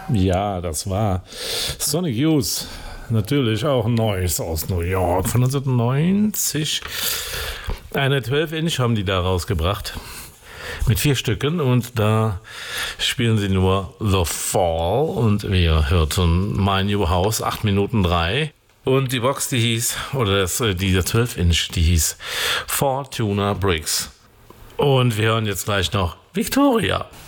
Ja, das war Sonic Youth. Natürlich auch Neues aus New York von 1990. Eine 12-Inch haben die da rausgebracht. Mit 4 Stücken und da spielen sie nur The Fall und wir hörten My New House 8 Minuten 3 und die Box, die hieß, oder diese 12-Inch, die hieß Fortuna Bricks. Und wir hören jetzt gleich noch Victoria.